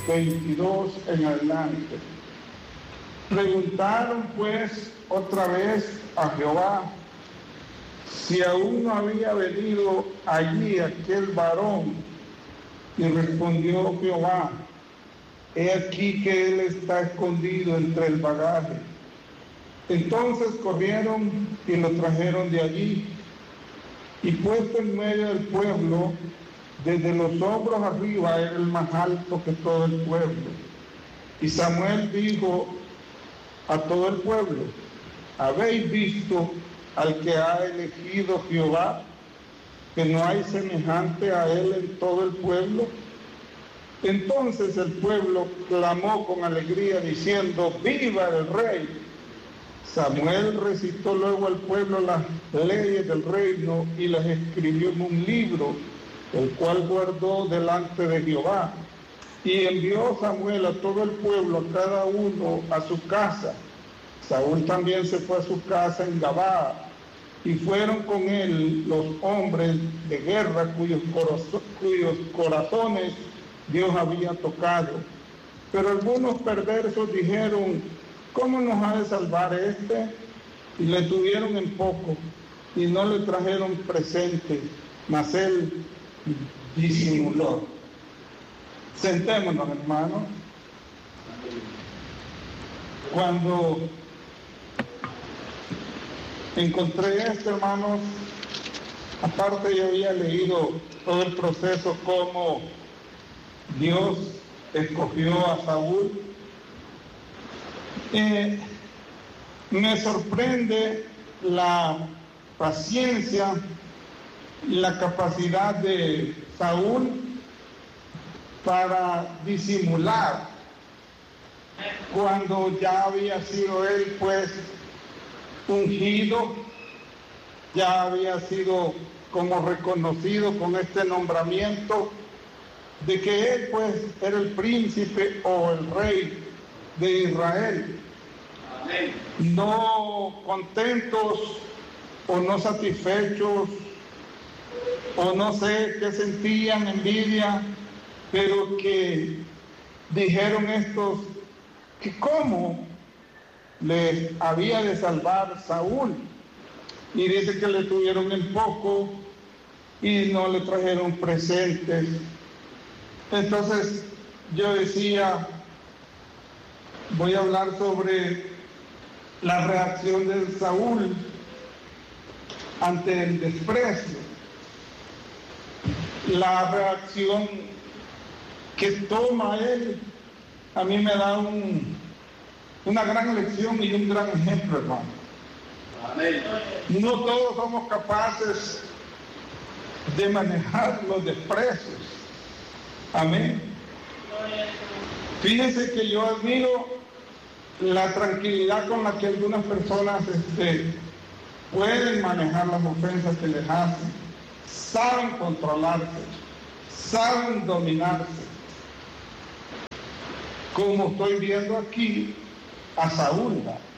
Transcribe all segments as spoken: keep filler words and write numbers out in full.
veintidós en adelante. Preguntaron pues otra vez a Jehová si aún no había venido allí aquel varón, y respondió Jehová: he aquí que él está escondido entre el bagaje. Entonces corrieron y lo trajeron de allí, y puesto en medio del pueblo, desde los hombros arriba, era el más alto que todo el pueblo. Y Samuel dijo a todo el pueblo: ¿habéis visto al que ha elegido Jehová, que no hay semejante a él en todo el pueblo? Entonces el pueblo clamó con alegría diciendo: ¡viva el rey! Samuel recitó luego al pueblo las leyes del reino y las escribió en un libro, el cual guardó delante de Jehová. Y envió Samuel a todo el pueblo, a cada uno a su casa. Saúl también se fue a su casa en Gabaa, y fueron con él los hombres de guerra cuyos, corazo, cuyos corazones Dios había tocado. Pero algunos perversos dijeron: ¿cómo nos ha de salvar este? Y le tuvieron en poco, y no le trajeron presente, mas él disimuló. Sentémonos, hermanos. Cuando encontré esto, hermanos, aparte yo había leído todo el proceso, cómo Dios escogió a Saúl. Eh, me sorprende la paciencia y la capacidad de Saúl para disimular cuando ya había sido él pues ungido, ya había sido como reconocido con este nombramiento de que él pues era el príncipe o el rey de Israel. Amén. No contentos o no satisfechos o no sé qué sentían, envidia, pero que dijeron estos que cómo les había de salvar Saúl, y dice que le tuvieron en poco y no le trajeron presentes. Entonces yo decía, voy a hablar sobre la reacción de Saúl ante el desprecio, la reacción que toma él. A mí me da un, una gran lección y un gran ejemplo, hermano. Amén. No todos somos capaces de manejar los desprecios. Amén. Fíjense que yo admiro la tranquilidad con la que algunas personas este, pueden manejar las ofensas que les hacen, saben controlarse, saben dominarse. Como estoy viendo aquí a Saúl,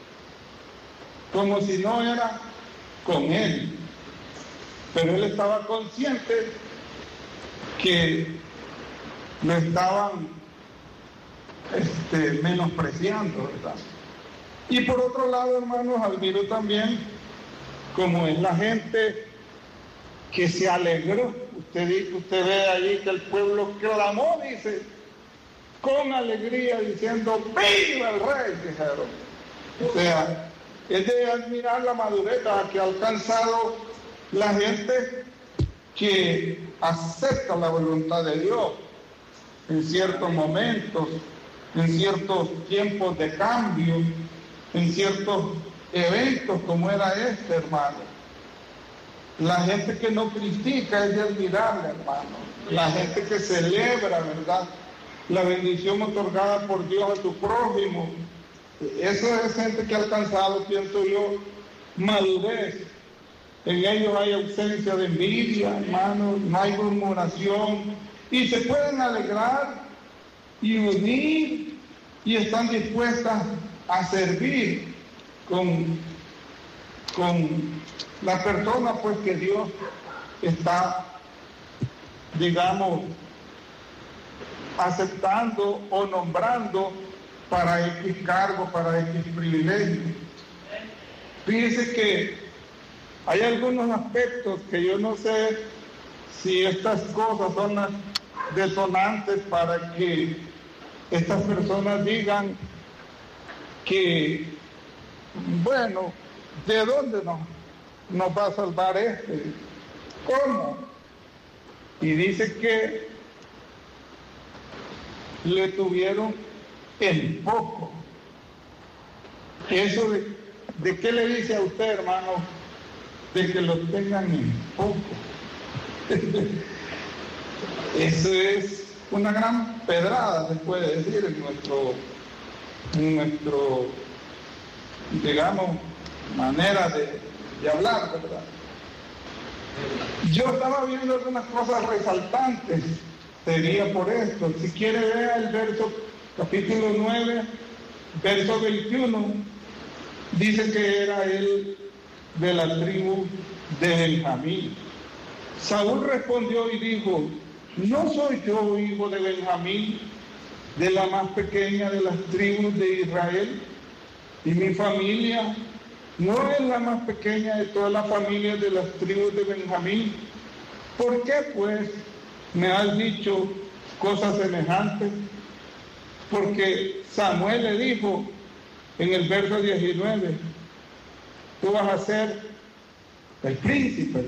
como si no era con él, pero él estaba consciente que lo estaban este, menospreciando, ¿verdad? Y por otro lado, hermanos, admiro también como es la gente que se alegró. Usted, usted ve allí que el pueblo clamó, dice, con alegría, diciendo: ¡viva el rey! Dijeron. O sea, es de admirar la madurez que ha alcanzado la gente que acepta la voluntad de Dios en ciertos momentos, en ciertos tiempos de cambio, en ciertos eventos como era este, hermano. La gente que no critica es de admirarle, hermano. La gente que celebra, ¿verdad?, la bendición otorgada por Dios a tu prójimo. Eso es gente que ha alcanzado, pienso yo, madurez. En ellos hay ausencia de envidia, hermano, no hay murmuración, y se pueden alegrar y unir, y están dispuestas a servir con, con la persona pues que Dios está, digamos, aceptando o nombrando para X cargo, para X privilegio. Fíjese que hay algunos aspectos que yo no sé si estas cosas son las detonantes para que estas personas digan que, bueno, ¿de dónde nos, nos va a salvar este? ¿Cómo? Y dice que le tuvieron en poco. Eso de, ¿de qué le dice a usted, hermano? De que lo tengan en poco. Eso es una gran pedrada, se puede decir, en nuestro, en nuestro digamos, manera de, de hablar, ¿verdad? Yo estaba viendo algunas cosas resaltantes, sería por esto. Si quiere ver el verso, capítulo nueve, verso veintiuno, dice que era él de la tribu de Benjamín. Saúl respondió y dijo: ¿no soy yo hijo de Benjamín, de la más pequeña de las tribus de Israel? Y mi familia no es la más pequeña de todas las familias de las tribus de Benjamín. ¿Por qué, pues, me has dicho cosas semejantes? Porque Samuel le dijo en el verso diecinueve: tú vas a ser el príncipe.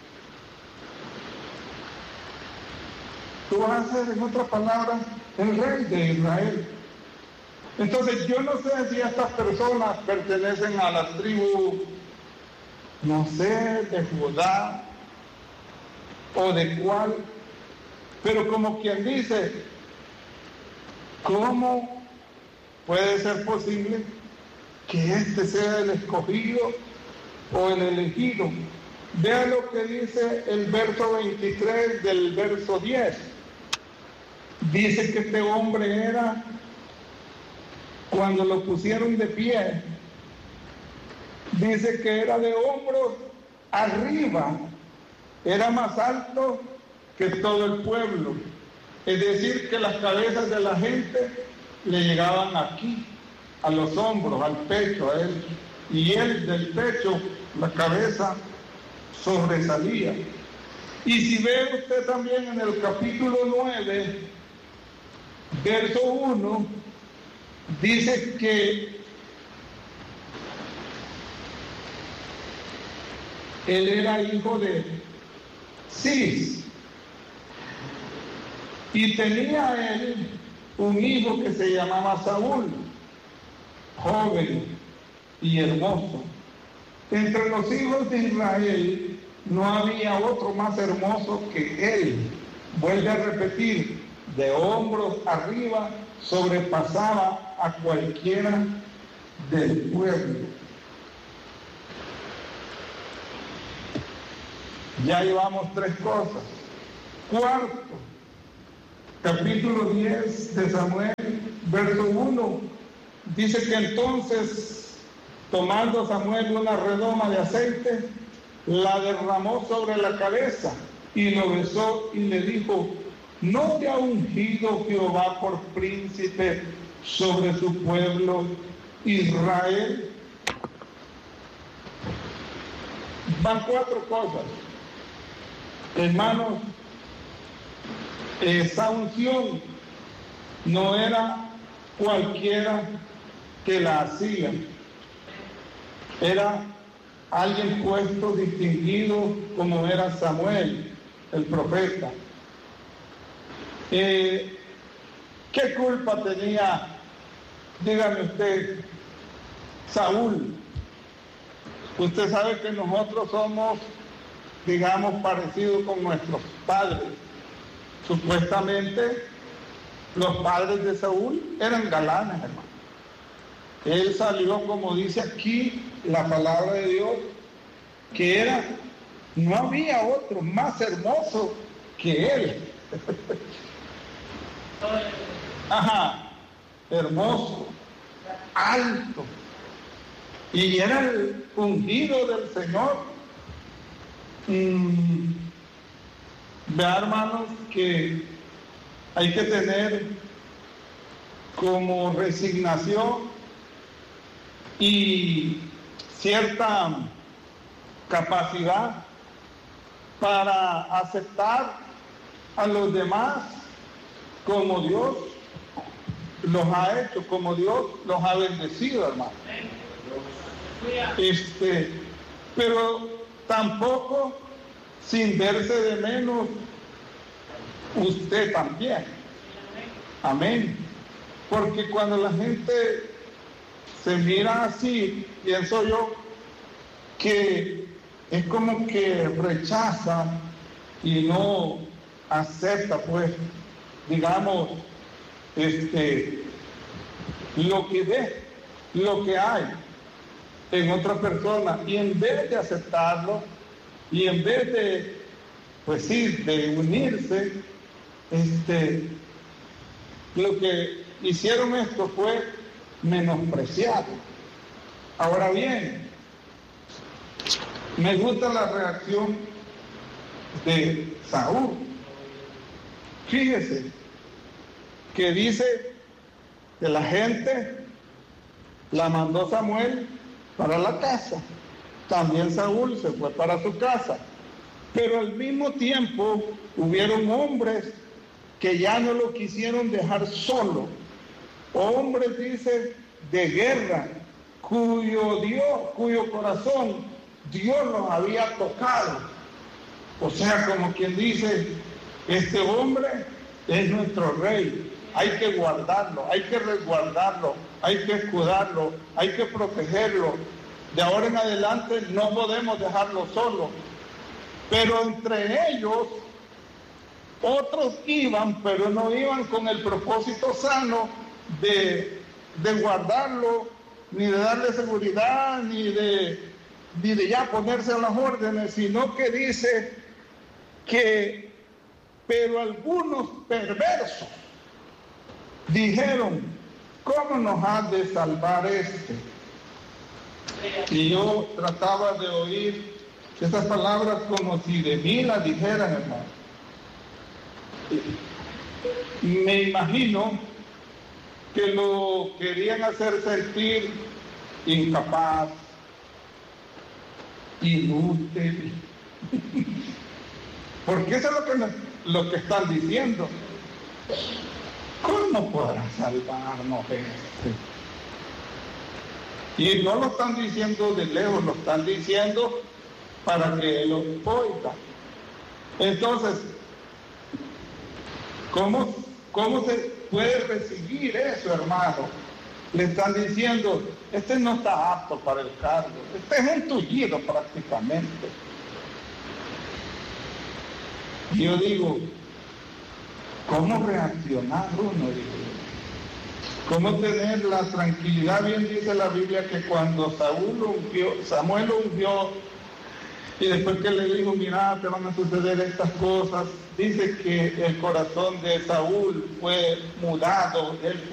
Tú vas a ser, en otras palabras, el rey de Israel. Entonces, yo no sé si estas personas pertenecen a la tribu, no sé, de Judá o de cuál, pero como quien dice, ¿cómo puede ser posible que este sea el escogido o el elegido? Vea lo que dice el verso veintitrés del verso diez. Dice que este hombre era, cuando lo pusieron de pie, dice que era de hombros arriba, era más alto que todo el pueblo. Es decir, que las cabezas de la gente le llegaban aquí, a los hombros, al pecho, a él. Y él del pecho, la cabeza sobresalía. Y si ve usted también en el capítulo nueve, verso uno, dice que él era hijo de Cis y tenía él un hijo que se llamaba Saúl, joven y hermoso. Entre los hijos de Israel no había otro más hermoso que él. Vuelve a repetir, de hombros arriba sobrepasaba a cualquiera del pueblo. Ya llevamos tres cosas. Cuarto, capítulo diez de Samuel, verso uno, dice que entonces, tomando Samuel una redoma de aceite, la derramó sobre la cabeza y lo besó y le dijo: ¿no te ha ungido Jehová por príncipe sobre su pueblo Israel? Van cuatro cosas. Hermanos, esa unción no era cualquiera que la hacía. Era alguien puesto, distinguido, como era Samuel, el profeta. Eh, ¿Qué culpa tenía, dígame usted, Saúl? Usted sabe que nosotros somos, digamos, parecidos con nuestros padres. Supuestamente, los padres de Saúl eran galanes, hermano. Él salió, como dice aquí la palabra de Dios, que era, no había otro más hermoso que él. Ajá, hermoso, alto, y era el ungido del Señor. Mm, vea, hermanos, que hay que tener como resignación y cierta capacidad para aceptar a los demás como Dios los ha hecho, como Dios los ha bendecido, hermano. Este, pero tampoco sin verse de menos usted también. Amén. Porque cuando la gente se mira así, pienso yo que es como que rechaza y no acepta, pues, digamos, este, lo que ve, lo que hay en otra persona, y en vez de aceptarlo, y en vez de, pues sí, de unirse, este, lo que hicieron esto fue menospreciado. Ahora bien, me gusta la reacción de Saúl. Fíjese que dice que la gente la mandó Samuel para la casa. También Saúl se fue para su casa. Pero al mismo tiempo hubieron hombres que ya no lo quisieron dejar solo. Hombres, dice, de guerra, cuyo Dios, cuyo corazón Dios los había tocado. O sea, como quien dice, este hombre es nuestro rey, hay que guardarlo, hay que resguardarlo, hay que escudarlo, hay que protegerlo. De ahora en adelante no podemos dejarlo solo. Pero entre ellos, otros iban, pero no iban con el propósito sano de, de guardarlo, ni de darle seguridad, ni de, ni de ya ponerse a las órdenes, sino que dice que, pero algunos perversos dijeron, ¿cómo nos ha de salvar este? Y yo trataba de oír estas palabras como si de mí las dijeran, hermano. Me imagino que lo querían hacer sentir incapaz, inútil, porque eso es lo que, lo que están diciendo. ¿Cómo podrá salvarnos este? Y no lo están diciendo de lejos, lo están diciendo para que lo oiga. Entonces, ¿cómo, ¿cómo se puede recibir eso, hermano? Le están diciendo, este no está apto para el cargo, este es un tullido prácticamente. Y yo digo, ¿cómo reaccionar uno? Digo, ¿cómo tener la tranquilidad? Bien dice la Biblia que cuando Saúl lo ungió, Samuel lo ungió, y después que le dijo, mira, te van a suceder estas cosas, dice que el corazón de Saúl fue mudado, él fue